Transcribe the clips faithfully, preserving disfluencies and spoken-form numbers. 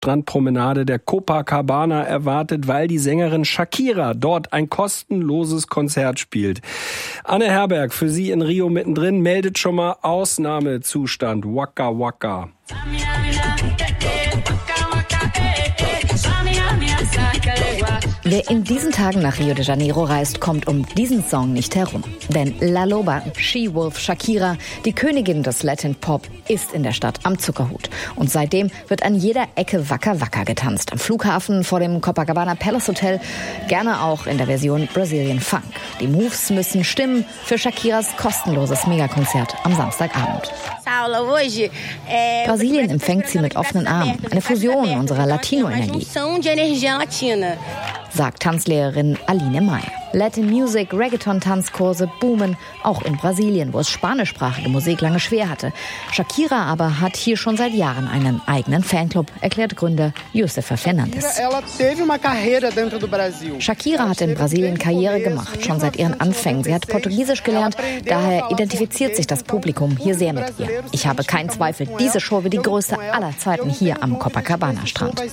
Strandpromenade der Copacabana erwartet, weil die Sängerin Shakira dort ein kostenloses Konzert spielt. Anne Herberg, für Sie in Rio mittendrin, meldet schon mal Ausnahmezustand. Waka Waka. Wer in diesen Tagen nach Rio de Janeiro reist, kommt um diesen Song nicht herum. Denn La Loba, She-Wolf Shakira, die Königin des Latin Pop, ist in der Stadt am Zuckerhut. Und seitdem wird an jeder Ecke Waka Waka getanzt. Am Flughafen, vor dem Copacabana Palace Hotel, gerne auch in der Version Brazilian Funk. Die Moves müssen stimmen für Shakiras kostenloses Megakonzert am Samstagabend. Brasilien empfängt sie mit offenen Armen. Eine Fusion unserer Latino-Energie, sagt Tanzlehrerin Aline Meyer. Latin Music, Reggaeton-Tanzkurse boomen, auch in Brasilien, wo es spanischsprachige Musik lange schwer hatte. Shakira aber hat hier schon seit Jahren einen eigenen Fanclub, erklärt Gründer Josefa Fernandes. Shakira hat in Brasilien Karriere gemacht, schon seit ihren Anfängen. Sie hat Portugiesisch gelernt, daher identifiziert sich das Publikum hier sehr mit ihr. Ich habe keinen Zweifel, diese Show wird die größte aller Zeiten hier am Copacabana-Strand.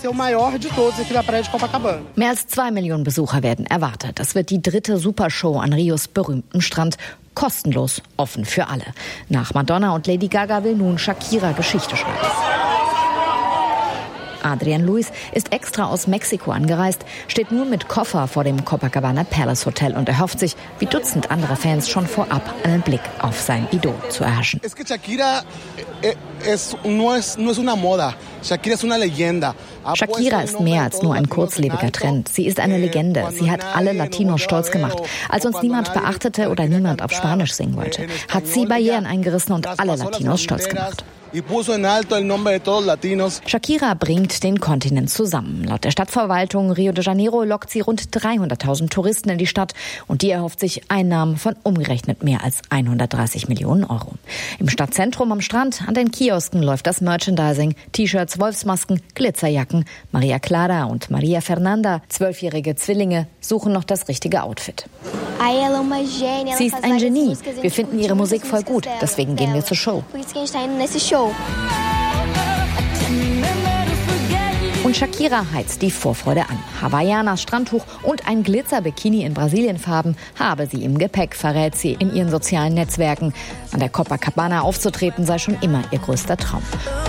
Mehr als zwei Millionen Besucher werden erwartet. Das wird die dritte Supershow an Rios berühmtem Strand. Kostenlos, offen für alle. Nach Madonna und Lady Gaga will nun Shakira Geschichte schreiben. Adrian Luis ist extra aus Mexiko angereist, steht nun mit Koffer vor dem Copacabana Palace Hotel und erhofft sich, wie Dutzend andere Fans, schon vorab einen Blick auf sein Idol zu erhaschen. Shakira ist mehr als nur ein kurzlebiger Trend. Sie ist eine Legende. Sie hat alle Latinos stolz gemacht. Als uns niemand beachtete oder niemand auf Spanisch singen wollte, hat sie Barrieren eingerissen und alle Latinos stolz gemacht. Shakira bringt den Kontinent zusammen. Laut der Stadtverwaltung Rio de Janeiro lockt sie rund dreihunderttausend Touristen in die Stadt und die erhofft sich Einnahmen von umgerechnet mehr als hundertdreißig Millionen Euro. Im Stadtzentrum am Strand, an den Kiosken läuft das Merchandising. T-Shirts, Wolfsmasken, Glitzerjacken. Maria Clara und Maria Fernanda, zwölfjährige Zwillinge, suchen noch das richtige Outfit. Sie ist ein Genie. Wir finden ihre Musik voll gut, deswegen gehen wir zur Show. Und Shakira heizt die Vorfreude an. Hawaiianas Strandtuch und ein Glitzer-Bikini in Brasilienfarben habe sie im Gepäck, verrät sie in ihren sozialen Netzwerken. An der Copacabana aufzutreten sei schon immer ihr größter Traum.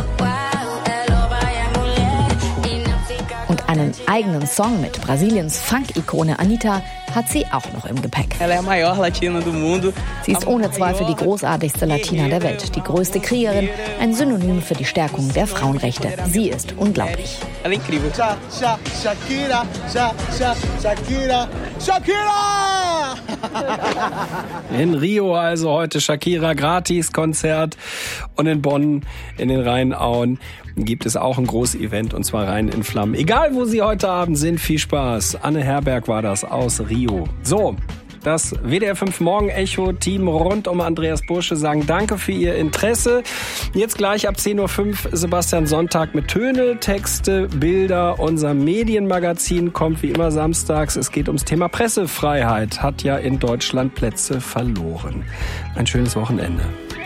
Und einen eigenen Song mit Brasiliens Funk-Ikone Anitta hat sie auch noch im Gepäck. Sie ist ohne Zweifel die großartigste Latina der Welt, die größte Kriegerin, ein Synonym für die Stärkung der Frauenrechte. Sie ist unglaublich. Shakira, Shakira, Shakira! In Rio also heute Shakira Gratis-Konzert und in Bonn in den Rheinauen gibt es auch ein großes Event und zwar Rhein in Flammen. Egal wo Sie heute Abend sind, viel Spaß. Anne Herberg war das aus Rio. So, das W D R fünf Morgen Echo Team rund um Andreas Bursche sagen Danke für Ihr Interesse. Jetzt gleich ab zehn Uhr fünf Sebastian Sonntag mit Töne, Texte, Bilder. Unser Medienmagazin kommt wie immer samstags. Es geht ums Thema Pressefreiheit. Hat ja in Deutschland Plätze verloren. Ein schönes Wochenende.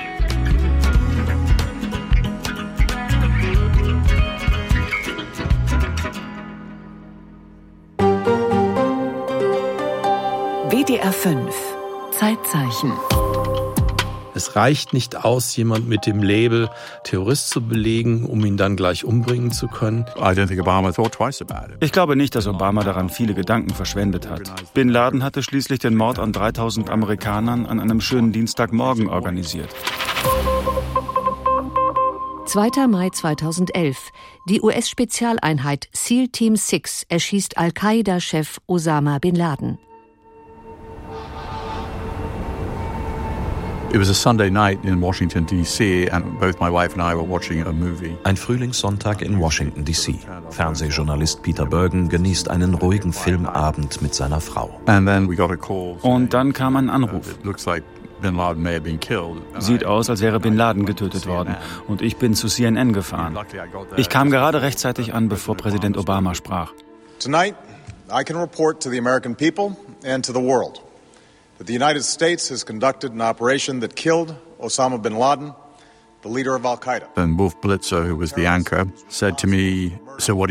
W D R fünf Zeitzeichen. Es reicht nicht aus, jemand mit dem Label Terrorist zu belegen, um ihn dann gleich umbringen zu können. Ich glaube nicht, dass Obama daran viele Gedanken verschwendet hat. Bin Laden hatte schließlich den Mord an dreitausend Amerikanern an einem schönen Dienstagmorgen organisiert. zweiter Mai zweitausendelf. Die U S-Spezialeinheit SEAL Team sechs erschießt Al-Qaida-Chef Osama Bin Laden. It was a Sunday night in Washington, D C, and both my wife and I were watching a movie. Ein Frühlingssonntag in Washington, D C. Fernsehjournalist Peter Bergen genießt einen ruhigen Filmabend mit seiner Frau. And then we got a call. Und dann kam ein Anruf. It looks like Bin Laden may have been killed. Sieht aus, als wäre Bin Laden getötet worden. Und ich bin zu C N N gefahren. Ich kam gerade rechtzeitig an, bevor Präsident Obama sprach. Tonight, I can report to the American people and to the world that the United States has conducted an operation that killed Osama bin Laden, the leader of Al-Qaeda. And Wolf Blitzer, who was the anchor, said to me, "So what